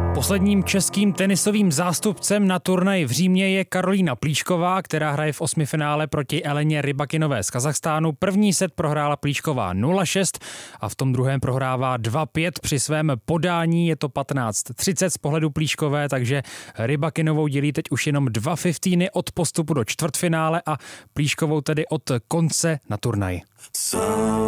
Posledním českým tenisovým zástupcem na turnaji v Římě je Karolína Plíšková, která hraje v osmifinále proti Eleně Rybakinové z Kazachstánu. První set prohrála Plíšková 0-6 a v tom druhém prohrává 2-5 při svém podání. Je to 15-30 z pohledu Plíškové, takže Rybakinovou dělí teď už jenom 2 fiftíny od postupu do čtvrtfinále a Plíškovou tedy od konce na turnaji.